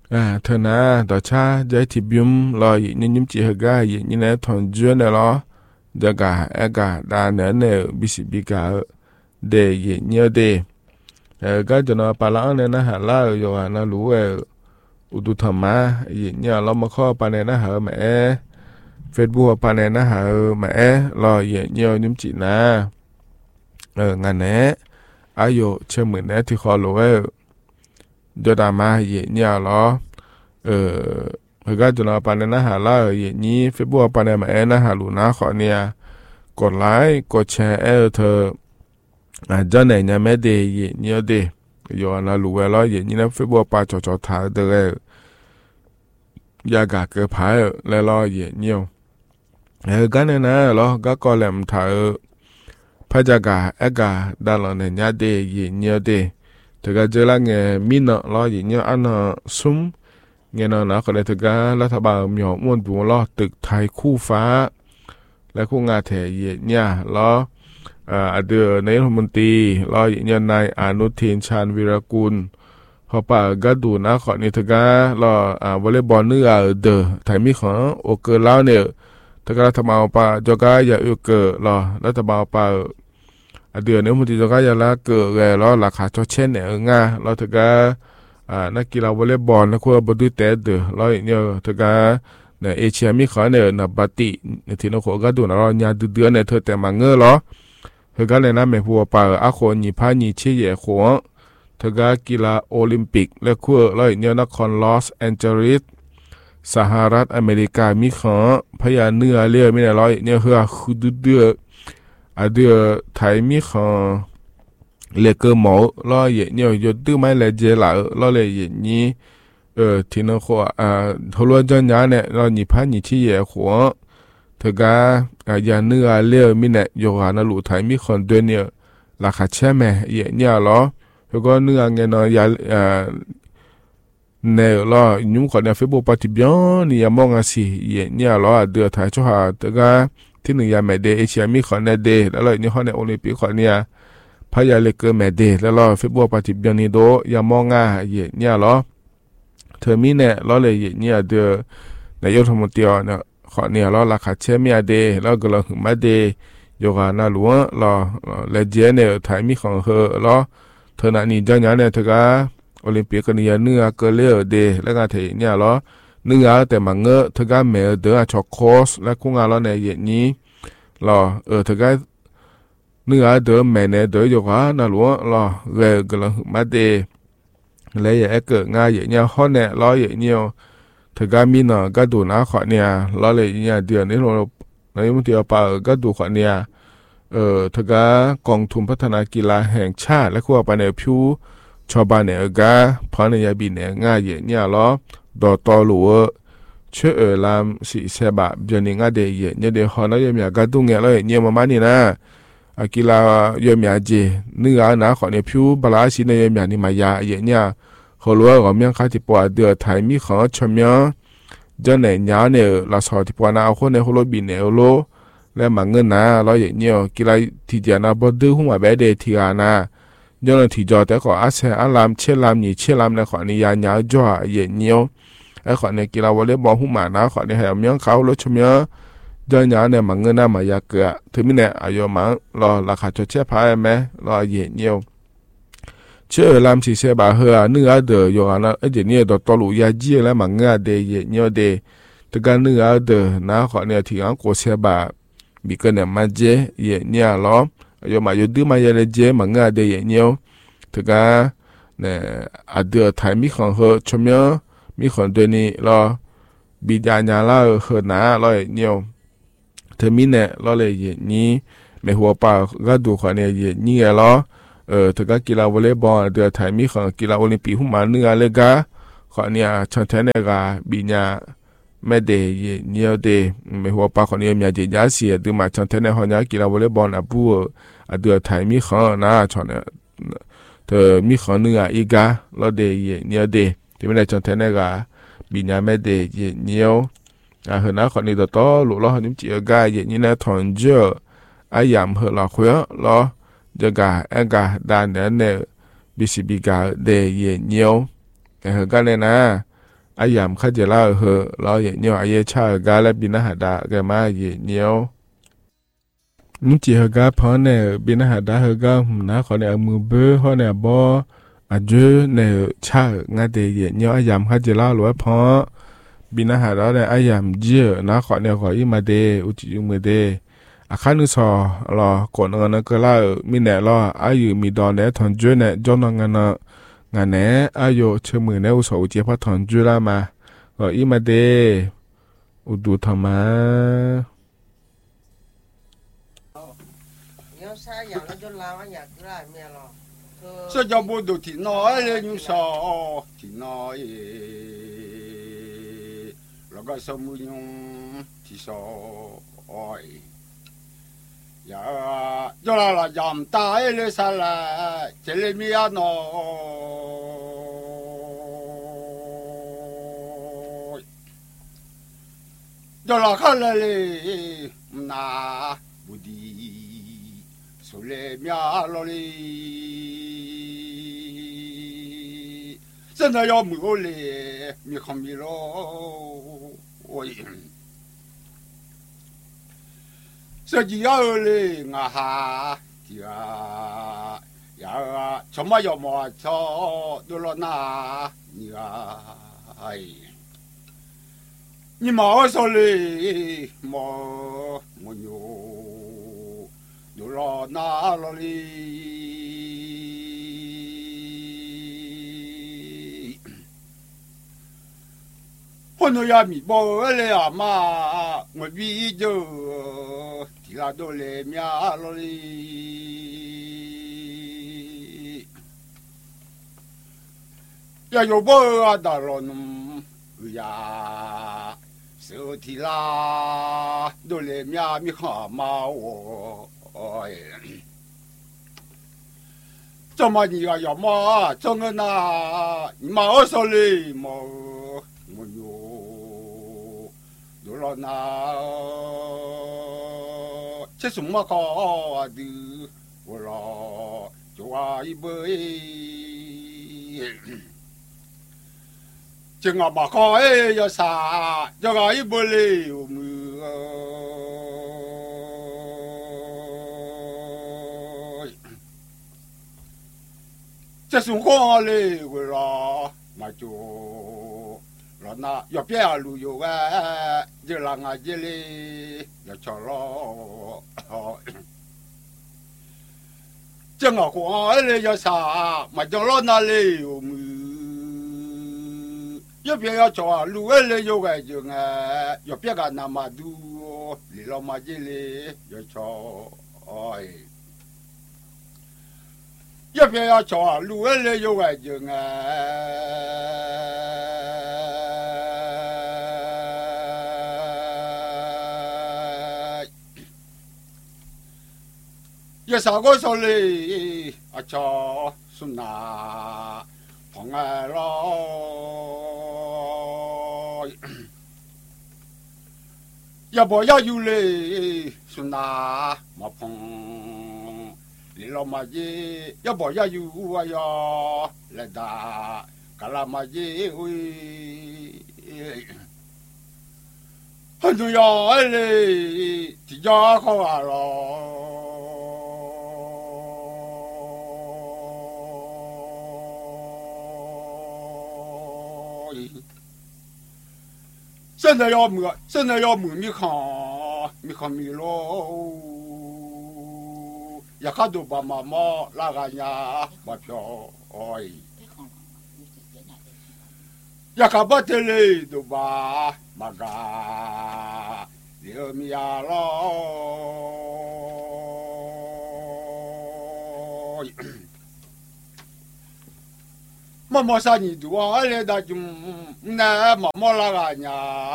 เธอนะต่อชาใจที่บิมรอยิ่งยิ้มจีฮกายิ่งนะทอนจวนเนาะเดกาเอกาดานเนบิสิบิกาเดยิ่งเยเดก็จะนอปาลังเนี่ยนะฮะล่าอยู่นะรู้อุดุธรรมะยิ่งเนี่ยเรามาข้อปานเนี่ยนะฮะแม่เฟซบุ๊กปานเนี่ยนะฮะแม่รอยิ่งเนี่ยยิ้มจีนะงานเนี้ยอายุเชื่อเหมือนเนี้ยที่ขอรู้จดามายิ่งเนี่ยรอก็จะนอปานเนี่ยนะฮะล่ายิ่งนี้เฟซบุ๊กปานเนี่ยแม่นะฮะรู้นะขอเนี่ยกดไลค์กดแชร์เธอจนเนี่ยไม่ได้ยิ่งเนี่ยเดอยู่นะรู้แล้วยิ่งนี้นะเฟซบุ๊กปาจอถ่ายเดอยากเกิดพายแล้วรอยิ่งเนี่ยกันเนี่ยนะรอก็ก่อนแหลมถ่ายพระจักรเอกาดาลเนี่ยญาติยิ่งเนี่ยเดถึงก็เจอละเงี้ยมินรอยิ่งเนี่ยอันซุ่มเงี้ยนะก็เลยถึงก็รัฐบาลมีหม้วนดูรอตึกไทยคู่ฟ้าและคู่งานแถยิ่งเนี่ยรอเดือนายรัฐมนตรีรอยิ่งเนี่ยนายอนุทินชาญวีรกุลพอป่าก็ดูนะขอนี่ถึงก็รอวอลเลย์บอลเนื้อเดอไทยมีของโอเกอร์แล้วเนี่ยถึงก็รัฐบาลป่าจก็อย่าเกิดรอรัฐบาลป่าเดือนนี้มันจะก็จะละเกิดไงแล้วราคาชดเช่นเนี่ยง่าเราถึงก็นักกีฬาวอลเลย์บอลนักคู่บอลดูแต่เดือเราเนี่ยถึงก็เนี่ยเอเชียมีเขาเนี่ยนับบัติเนี่ยที่นักคู่ก็ดูนะเราเนี่ยเดือนเนี่ยเธอแต่มาเงอเหรอถึงก็เลยนะแม่ผัวป่าอาคนหนีพาหนีเชี่ยหัวถึงก็กีฬาโอลิมปิกและคู่เราเนี่ยนครลอสแอนเจลิสสหรัฐอเมริกามีเขาพยาเนื้อเลี้ยไม่ได้ร้อยเนี่ยคือคือเดือเดือไทยมีของเลกเกอร์หมอล้อเย่เนี่ยยดื้อไม่เลยเจล่าล้อเลยเย่นี้ที่นั่นขวทัวร์จันยาเนี่ยเราหนีพันหนีที่เย่หัวเธอก็ยาเนื้อเลี้ยมีเนี่ยโยหานาลูไทยมีคนเดือนเนี่ยราคาแช่แม่เย่เนี่ยล้อแล้วก็เนื้อเงี้ยเนาะยาเนี่ยล้อยุ่งคนเนี่ยเฟซบุ๊กปฏิบัติเนี่ยมองสิเย่เนี่ยล้อเดือไทยชั่วหาเธอก็ที่หนึ่งยาแม่เดเอเชียมีคนเนี่ยเดแล้วเราเนี่ยเขาในโอลิมปิกคนเนี่ยพยาเลเกอร์แม่เดแล้วเราเฟซบุ๊กปฏิบัตินี่โดยามองเย่เนี่ยล้อเธอมีเนี่ยล้อเลยเย่เนี่ยเดือนายกรัฐมนตรีเนี่ยขอเนี่ยล้อราคาเชื่อมีเดแล้วก็เราถึงมาเดโยกานาหลวงล้อเลเจเนี่ยไทยมีของเธอล้อเธอหน้านี่จังเนี่ยเธอก็โอลิมปิกกันเนี่ยเนื้อเกลือเดแล้วก็เธอเนี่ยล้อเนื้อแต่มังเงอเธอก็เมลเดือช็อกโคสและคุ้งงานล้อในเย่นี้ล้อเธอก็เนื้อเดือแม่เนี่ยเดืออยู่ว่าน่าหลวงล้อเรื่องก็เรามาเดเลยอย่าเกิดง่ายอย่างเงี้ยข้อเนี่ยล้ออย่างเงี้ยเธอก็มีเนาะก็ดูนะขอเนี่ยล้อเลยเนี่ยเดือนนี้เราในมุติเอาไปก็ดูขอเนี่ยเธอก็กองทุนพัฒนากีฬาแห่งชาติและขั้วไปในผิวชาวบ้านเนี่ยก็พอในยาบินเนี่ยง่ายอย่างเงี้ยล้อดอตอหลัวเชื่อลามสีเสบะเดือนนี้ง่ายเดียเนี่ยเดี๋ยวเขาเนี่ยมีการดูเนี่ยเลยเนี่ยมานี่นะกีฬายามยาเจเนื้อนะขอเนี่ยผิวบลาสีในยามยานี่มายาอย่างเนี่ยเขารู้ว่าเราเมียงคาที่ปวดเดือดไทยมีของชมยังจะไหนยาเนี่ยเราสอนที่ปวดนาเอาคนในหัวบินเนี่ยโลและมังเงินนะเราอย่างเนี่ยกีฬาที่จะนะบดดื้อหัวแบบเดทีอานะย้อนที่จอแต่ขออาศัยอารามเชลามนี่เชลามในขอนี่ยาหยาจ่ออย่างเนี่ยไอ้ขอเนี่ยกีฬาวอลเลย์บอลหุ่มมานะขอเนี่ยให้เมียงเขาลดชมยังย้อนยาเนี่ยมังเงินนะมายาเกลือถึงมีเนี่ยอายุมังรอราคาชดเชยพายไหมรออย่างเนี่ยเชื่อลำสีเสบาเฮอเนื้อเดออยู่นะเดี๋ยวนี้ตัวลูยาจีแล้วมังเงาเดยเนาะเดแต่การเนื้อเดอนะขอเนี่ยที่อังกูเสบามีกันเนี่ยมาเจเนี่ยล้ออยู่มาอยู่ดื้อมาเยอะเจมังเงาเดยเนาะแต่การเนี่ยเดอไทยมีของเฮอชมยมีของตัวนี้ล้อบิดาญาล่าเฮอหนาล้อเนาะเธอมีเนี่ยล้อเลยนี้ในหัวป่าก็ดูขอเนี่ยนี่ล้อถึงก็กีฬาวอลเลย์บอลเดือดไทยมีของกีฬาโอลิมปิกหุ่มมาเนื้อเลยกะขอเนี่ยชันเทนเนกาบิญญาแม่เดย์เนียวเดย์ไม่หัวปากของเนี่ยมีเดียยาเสียดูมาชันเทนเนหัวเนี่ยกีฬาวอลเลย์บอลอ่ะบัวเดือดไทยมีของนะชันเนี่ยเธอมีของเนื้ออีกะแล้วเดย์เนียวเดย์ที่ไม่ได้ชันเทนเนกาบิญญาแม่เดย์เนียวเห็นนะขอเนี่ยต่อหลุดล้อนิ่มจีกาอย่างนี้นะทอนเจอไอ้ยามเหล่าคุยล้อจะกาเอกาดานเนี่ยบิสิบิกาเดย์เนียวแต่เหตุการณ์เนี่ยนะอายามข้าจะเล่าเหอะเราอย่างเนียวอายชาเกาและบินาหาดาแกมาเย่เนียวนี่จีเฮกาพอเนี่ยบินาหาดาเฮกาหน้าขอเนี่ยมือเบ้อขอเนี่ยบ่อาจจะเนี่ยชางาเดียเนียวอายามข้าจะเล่าหรือว่าพอบินาหาดาเนี่ยอายามเจี๋อน้าขอเนี่ยขออีมาเดอุจิยุมือเดอาคานุสอรอกดเงินก็เล่ามีเนี่ยรออายุมีดอนเนี่ยทอนจุเนี่ยจนงานงานเนี่ยอายุเชื่อมือเนี่ยอุสาวเจียพัดทอนจุละมาก็อีมาเดอุดูธรรมะ这叫不都挺น้อยเลย你说挺น้อยแล้วก็สมุยงที่สอยอย่าจะละยำตายเลยสละจะเลยมีอันน้อยจะละข้าเลยนาบุดีสุเลมีอาลลี真的要没有嘞，没看没了，我这几样嘞，我哈的呀，什么要么操都了那你啊，哎，你妈说嘞，没有，都了那了嘞。我那呀米包来呀嘛，我比就提拉多来面了哩。呀有包啊打了弄呀，手提拉多来面米哈嘛我哎。怎么你呀要嘛？怎个那？你妈我说嘞嘛？我有，有了那，这什么搞的？我了就啊一杯，这个嘛搞哎要啥？这个一杯嘞有没？这是我嘞，我了那就。那要别路有啊，就让俺这里要瞧咯。这个光嘞要啥，嘛叫老那里有么？要别要瞧路嘞有个就啊，要别个那么多，你老嘛这里要瞧哎。要别要瞧路嘞有个就啊。ya sago sole acha suna phangalo ya bo ya yule suna ma phang li lo ma ji ya bo ya yu wa ya la da kala ma ji ui handu ya le ti ja ko alo现在要没米看米咯，也看到爸妈妈那个呀买票哎，也看不得嘞都吧那个米呀咯。妈妈啥你都啊来的就那妈妈那个呀，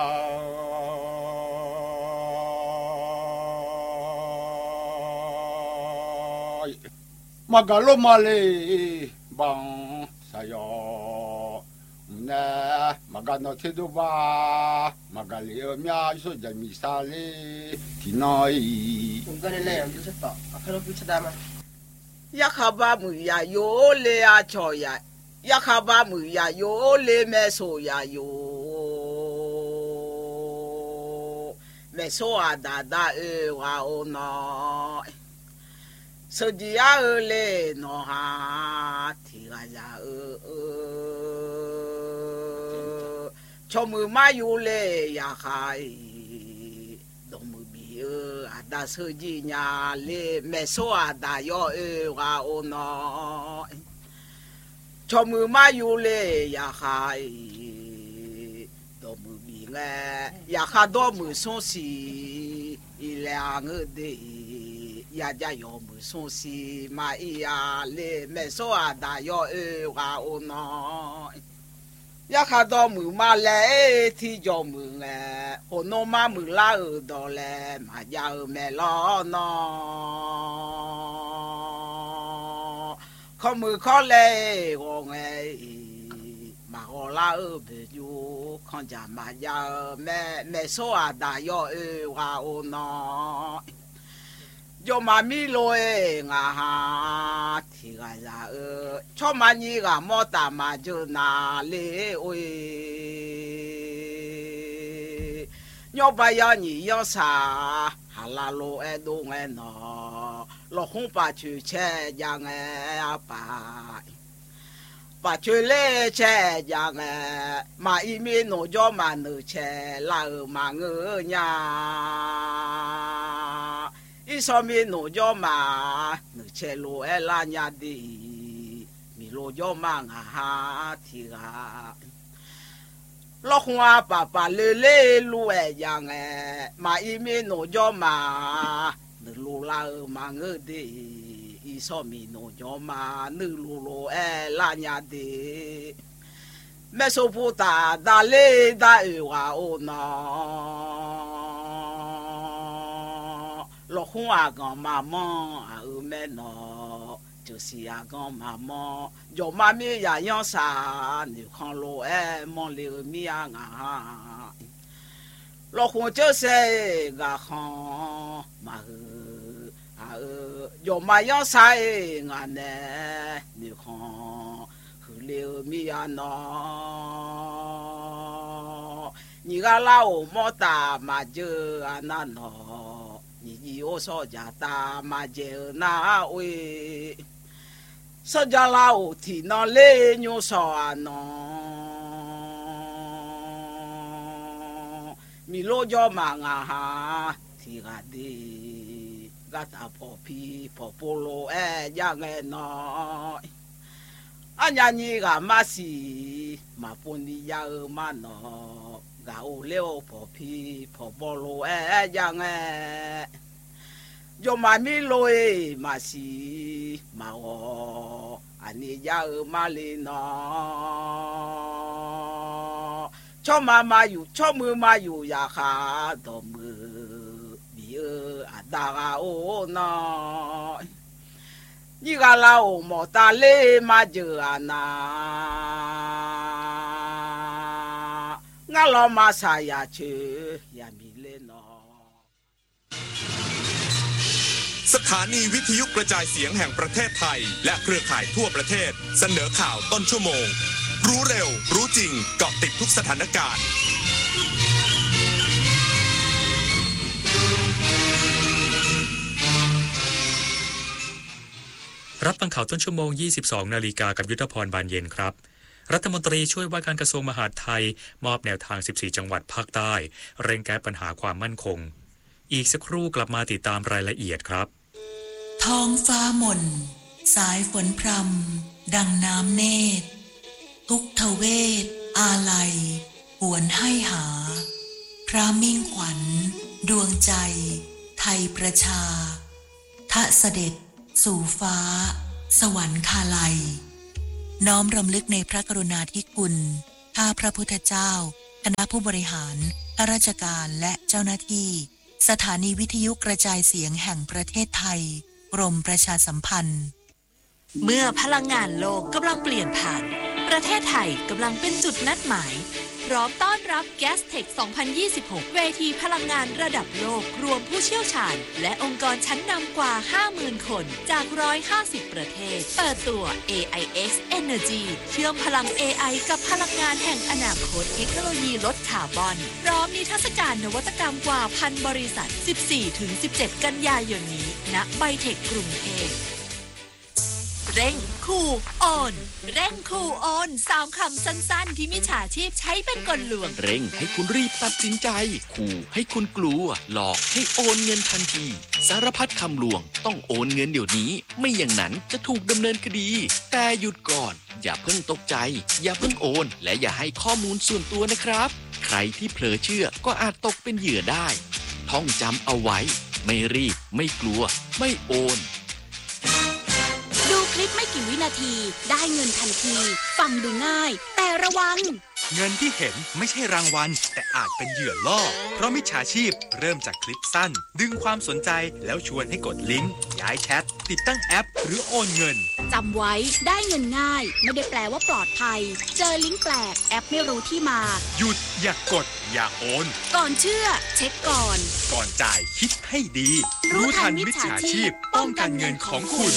马嘎罗马嘞帮啥哟？那马嘎那铁都吧，马嘎里面说的米啥嘞？挺难。 我跟你那样就是到，可能不吃的吗？也好吧，没呀，有嘞呀，瞧呀。 ยาคาบามือยาโยเลเมโซยาโยเมโซอาดาดาวาโอนอสดียาเลโนฮาทิกายาชมือมาอยู่เลยยาคายดมือบีอาดาสจีญาเลเมโซอาดาโยวาโอนอชมือมาอยู่เลยยาคายดมือบีแลยาคาดมือสงสีอีแลงเดยาจายมือสงสีมาอียาเลเมโซอาดาโยวาโอนอยาคาดอมือมาแลที่จอมือแลโหนมามือลาดอแลมาจาแม่ล้อนอข้อมือข้อแลงงไงมาโอลาเบอยู่ข้องจะมาจาแม่โซอาดายวาโอนอยมามิโลงาฮาทิกายาชอมานีกามอตามาจนาเลโอยอบายานียอสาฮาลาโลดงนอโลคงปาชูเชยังอาปาปาชูเลเชยังมาอีเมโนจอมาเนเชลามาเงญาอีสมีโนจอมาเนเชโลลาญาดีมีโลจอมางาฮาทิกาลอกหัวปะปะเลลูยังมาอีเมโนจอมาเนลูลามาเงดีอีสมีโนจอมาเนลูโลลาญาดีเมโสโปตาดาเลดาวาโอนอลอกหัวกอมามอแม่นอ就是啊，讲妈妈，有妈咪呀养啥？你看罗梦里咪呀啊，老公就是个行嘛有妈养啥啊呢？你看后里咪呀喏，你个老莫大嘛就啊那喏。你我说家大嘛就那位，说家老天那嘞牛说啊喏，米罗家嘛啊哈，提个的，个大婆皮婆婆罗样喏，俺家你个嘛是嘛不你呀嘛喏。กาโอเลโอพอพีพอบอโลยังโยมามิโลมาสีมาโออันนี้ยามาลีนอชอมาอยู่ชอมือมาอยู่ยาคาดอมือบีอาดาโอนอนี่กาลาโอมอตาเลมาเจออานางั้นเรามาสายาเชื่อยามีเล่นอสถานีวิทยุกระจายเสียงแห่งประเทศไทยและเครือข่ายทั่วประเทศเสนอข่าวต้นชั่วโมงรู้เร็วรู้จริงเกาะติดทุกสถานการณ์รับฟังข่าวต้นชั่วโมง 22 นาฬิกากับยุทธพรบานเย็นครับรัฐมนตรีช่วยว่าการกระทรวงมหาดไทยมอบแนวทาง 14 จังหวัดภาคใต้เร่งแก้ปัญหาความมั่นคงอีกสักครู่กลับมาติดตามรายละเอียดครับท้องฟ้าหม่นสายฝนพรำดังน้ำเนตรทุกทเวทอาลัยหวนให้หาพระมิ่งขวัญดวงใจไทยประชาทะเสด็จสู่ฟ้าสวรรคาลัยน้อมรำลึกในพระกรุณาธิคุณข้าพระพุทธเจ้าคณะผู้บริหารข้าราชการและเจ้าหน้าที่สถานีวิทยุกระจายเสียงแห่งประเทศไทยกรมประชาสัมพันธ์เมื่อพลังงานโลกกำลังเปลี่ยนผ่านประเทศไทยกำลังเป็นจุดนัดหมายพร้อมต้อนรับ Gastech 2026 เวทีพลังงานระดับโลกรวมผู้เชี่ยวชาญและองค์กรชั้นนำกว่า 50,000 คนจาก150 ประเทศเปิดตัว AIX Energy เชื่อมพลัง AI กับพลังงานแห่งอนาคตเทคโนโลยีลดคาร์บอนพร้อมนิทรรศการนวัตกรรมกว่า 1,000 บริษัท 14-17 กันยายนนี้ณไบเทคกรุงเทพเร่งคูออนเร่งคูออน3 คำสั้นๆที่มิจฉาชีพใช้เป็นกลลวงเร่งให้คุณรีบตัดสินใจขู่ให้คุณกลัวหลอกให้โอนเงินทันทีสารพัดคำลวงต้องโอนเงินเดี๋ยวนี้ไม่อย่างนั้นจะถูกดำเนินคดีแต่หยุดก่อนอย่าเพิ่งตกใจอย่าเพิ่งโอนและอย่าให้ข้อมูลส่วนตัวนะครับใครที่เผลอเชื่อก็อาจตกเป็นเหยื่อได้ท่องจำเอาไว้ไม่รีบไม่กลัวไม่โอนดูคลิปไม่กี่วินาทีได้เงินทันทีฟังดูง่ายแต่ระวังเงินที่เห็นไม่ใช่รางวัลแต่อาจเป็นเหยื่อล่อเพราะมิจฉาชีพเริ่มจากคลิปสั้นดึงความสนใจแล้วชวนให้กดลิงก์ย้ายแชทติดตั้งแอปหรือโอนเงินจำไว้ได้เงินง่ายไม่ได้แปลว่าปลอดภัยเจอลิงก์แปลกแอปไม่รู้ที่มาหยุดอย่ากดอย่าโอนก่อนเชื่อเช็คก่อนจ่ายคิดให้ดีรู้ทันมิจฉาชีพป้องกันเงินของคุณ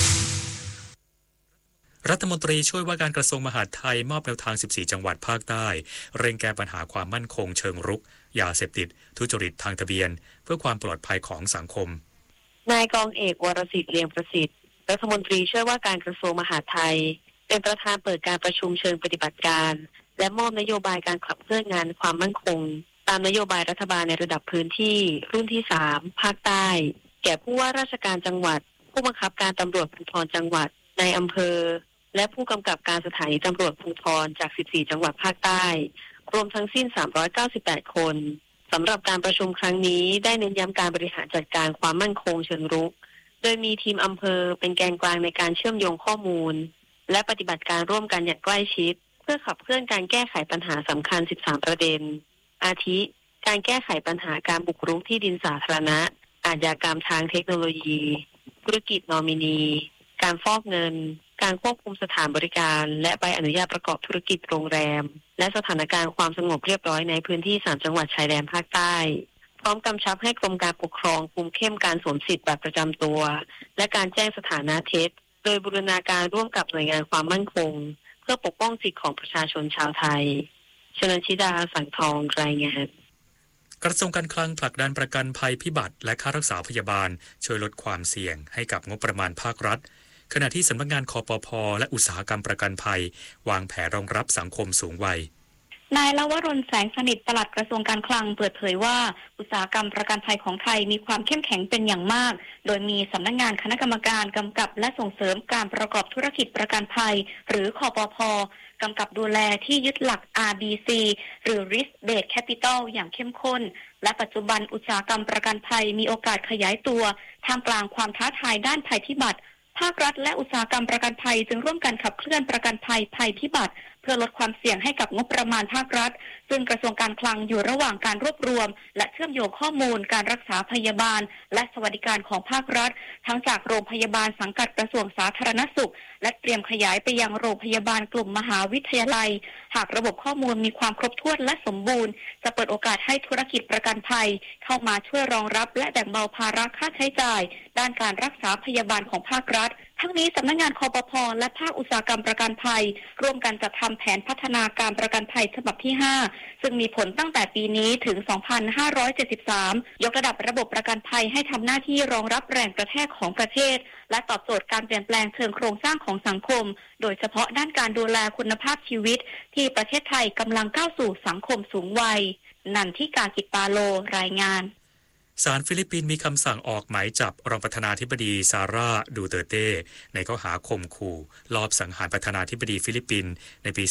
รัฐมนตรีช่วยว่าการกระทรวงมหาดไทยมอบแนวทาง 14 จังหวัดภาคใต้เร่งแก้ปัญหาความมั่นคงเชิงรุกยาเสพติดทุจริตทางทะเบียนเพื่อความปลอดภัยของสังคมนายกองเอกวรสิทธิ์เลียงประสิทธิ์รัฐมนตรีช่วยว่าการกระทรวงมหาดไทยเป็นประธานเปิดการประชุมเชิงปฏิบัติการและมอบนโยบายการขับเคลื่อนงานความมั่นคงตามนโยบายรัฐบาลในระดับพื้นที่รุ่นที่3ภาคใต้แก่ผู้ว่าราชการจังหวัดผู้บังคับการตำรวจภูธรจังหวัดในอำเภอและผู้กำกับการสถานีตำรวจภูธรจาก14จังหวัดภาคใต้รวมทั้งสิ้น398คนสำหรับการประชุมครั้งนี้ได้เน้นย้ำการบริหารจัดการความมั่นคงเชิงรุกโดยมีทีมอำเภอเป็นแกนกลางในการเชื่อมโยงข้อมูลและปฏิบัติการร่วมกันอย่างใกล้ชิดเพื่อขับเคลื่อนการแก้ไขปัญหาสำคัญ13ประเด็นอาทิการแก้ไขปัญหาการบุกรุกที่ดินสาธารณะอาชญากรรมทางเทคโนโลยีธุรกิจนอมินีการฟอกเงินการควบคุมสถานบริการและใบอนุญาตประกอบธุรกิจโรงแรมและสถานการณ์ความสงบเรียบร้อยในพื้นที่3จังหวัดชายแดนภาคใต้พร้อมกำชับให้กรมการปกครองคุมเข้มการสวมสิทธิ์บัตรประจำตัวและการแจ้งสถานะเท็จโดยบูรณาการร่วมกับหน่วยงานความมั่นคงเพื่อปกป้องสิทธิของประชาชนชาวไทยชนชิดาสังทองรายงานกระทรวงการคลังผลักดันประกันภัยพิบัติและค่ารักษาพยาบาลช่วยลดความเสี่ยงให้กับงบประมาณภาครัฐขณะที่สำนักงานคปภ.และอุตสาหกรรมประกันภัยวางแผนรองรับสังคมสูงวัยนายลวรนแสงสนิทปลัดกระทรวงการคลังเปิดเผยว่าอุตสาหกรรมประกันภัยของไทยมีความเข้มแข็งเป็นอย่างมากโดยมีสำนักงานคณะกรรมการกำกับและส่งเสริมการประกอบธุรกิจประกันภัยหรือคปภ.กำกับดูแลที่ยึดหลัก RBC หรือ Risk Based Capital อย่างเข้มข้นและปัจจุบันอุตสาหกรรมประกันภัยมีโอกาสขยายตัวท่ามกลางความท้าทายด้านภัยพิบัติภาครัฐและอุตสาหกรรมประกันภัยจึงร่วมกันขับเคลื่อนประกันภัยภัยพิบัติเพื่อลดความเสี่ยงให้กับงบประมาณภาครัฐซึ่งกระทรวงการคลังอยู่ระหว่างการรวบรวมและเชื่อมโยงข้อมูลการรักษาพยาบาลและสวัสดิการของภาครัฐทั้งจากโรงพยาบาลสังกัดกระทรวงสาธารณสุขและเตรียมขยายไปยังโรงพยาบาลกลุ่มมหาวิทยาลัยหากระบบข้อมูลมีความครบถ้วนและสมบูรณ์จะเปิดโอกาสให้ธุรกิจประกันภัยเข้ามาช่วยรองรับและแบ่งเบาภาระค่าใช้จ่ายด้านการรักษาพยาบาลของภาครัฐทั้งนี้สำนักงานคปภ.และภาคอุตสาหกรรมประกันภัยร่วมกันจัดทำแผนพัฒนาการประกันภัยฉบับที่5ซึ่งมีผลตั้งแต่ปีนี้ถึง 2573 ยกระดับระบบประกันภัยให้ทำหน้าที่รองรับแรงกระแทกของประเทศและตอบโจทย์การเปลี่ยนแปลงเชิงโครงสร้างของสังคมโดยเฉพาะด้านการดูแลคุณภาพชีวิตที่ประเทศไทยกำลังก้าวสู่สังคมสูงวัยนันทิกากิจปาโลรายงานศาลฟิลิปปินส์มีคำสั่งออกหมายจับรองประธานาธิบดีซาร่าดูเตอร์เต้ในข้อหาข่มขู่ลอบสังหารประธานาธิบดีฟิลิปปินส์ในปี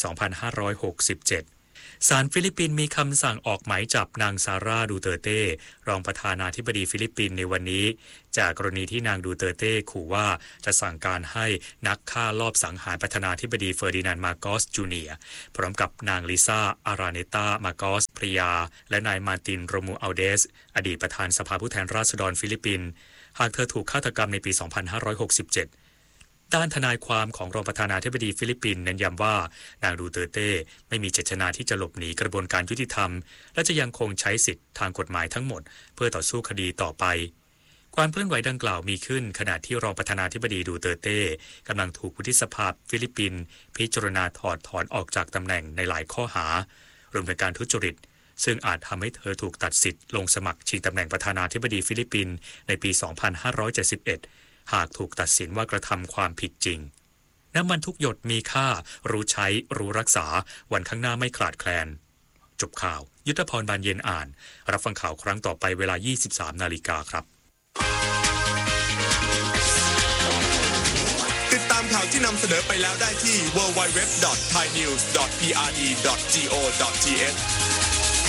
2567 ศาลฟิลิปปินส์มีคำสั่งออกหมายจับนางซาร่าดูเตอร์เต้รองประธานาธิบดีฟิลิปปินส์ในวันนี้จากกรณีที่นางดูเตอร์เต้ขู่ว่าจะสั่งการให้นักฆ่าลอบสังหารประธานาธิบดีเฟอร์ดินานด์มาโกสจูเนียร์พร้อมกับนางลิซ่าอาราเนตามาโกสภริยาและนายมาร์ตินโรมูอัลเดสอดีตประธานสภาผู้แทนราษฎรฟิลิปปินส์หากเธอถูกฆาตกรรมในปี 2567 ด้านทนายความของรองประธานาธิบดีฟิลิปปินส์เน้นย้ำว่านางดูเตอร์เต้ไม่มีเจตนาที่จะหลบหนีกระบวนการยุติธรรมและจะยังคงใช้สิทธิทางกฎหมายทั้งหมดเพื่อต่อสู้คดีต่อไปความเคลื่อนไหวดังกล่าวมีขึ้นขณะที่รองประธานาธิบดีดูเตอร์เต้กำลังถูกวุฒิสภาฟิลิปปินส์พิจารณาถอดถอนออกจากตำแหน่งในหลายข้อหารวมถึงการทุจริตซึ่งอาจทำให้เธอถูกตัดสิทธิ์ลงสมัครชิงตำแหน่งประธานาธิบดีฟิลิปปินส์ในปี 2571 หากถูกตัดสินว่ากระทำความผิดจริงน้ำมันทุกหยดมีค่ารู้ใช้รู้รักษาวันข้างหน้าไม่ขาดแคลนจบข่าวยุทธพรบานเย็นอ่านรับฟังข่าวครั้งต่อไปเวลา 23:00 น.ครับติดตามข่าวที่นำเสนอไปแล้วได้ที่ www.thainews.prd.go.th